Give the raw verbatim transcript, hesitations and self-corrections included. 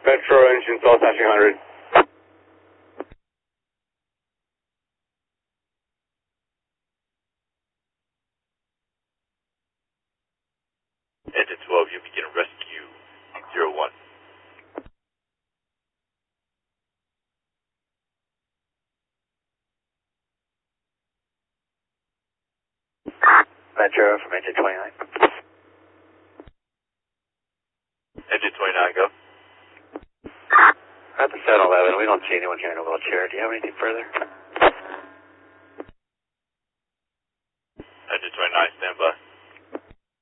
Metro engine cell attaching one hundred. Engine twelve, you begin rescue zero one. Metro from engine twenty-nine. Engine twenty-nine, go. At the seven eleven, we don't see anyone here in a wheelchair. Do you have anything further?